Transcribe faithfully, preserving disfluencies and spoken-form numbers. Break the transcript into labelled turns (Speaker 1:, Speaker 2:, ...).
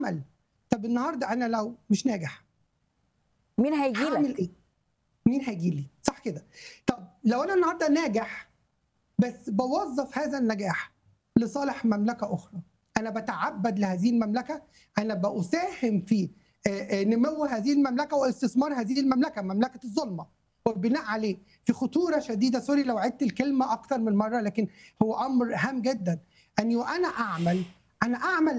Speaker 1: عمل. طب النهارده أنا لو مش ناجح
Speaker 2: مين هييجي
Speaker 1: هاعمل
Speaker 2: لك؟
Speaker 1: إيه؟ مين هييجي لي؟ صح كده. طب لو أنا النهارده ناجح بس باوظّف هذا النجاح لصالح مملكة أخرى، أنا باتعبّد لهذه المملكة، أنا باساهم في آآ آآ نمو هذه المملكة واستثمار هذه المملكة، مملكة الظلمة، والبناء عليه في خطورة شديدة سوري لو عِدت الكلمة أكتر من مرّة، لكن هو أمر هام جدًا، أني وأنا أعمل، أنا أعمل